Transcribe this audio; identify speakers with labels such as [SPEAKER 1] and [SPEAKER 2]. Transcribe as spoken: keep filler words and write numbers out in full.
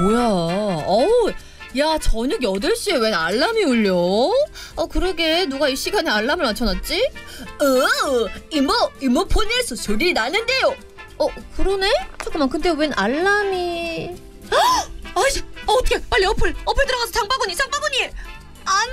[SPEAKER 1] 뭐야? 어우, 야, 저녁 여덟 시에 웬 알람이 울려? 어, 그러게. 누가 이 시간에 알람을 맞춰놨지? 어, 이모, 이모 폰에서 소리 나는데요. 어, 그러네? 잠깐만, 근데 웬 알람이... 아이씨, 어, 어떡해. 빨리 어플, 어플 들어가서 장바구니, 장바구니! 안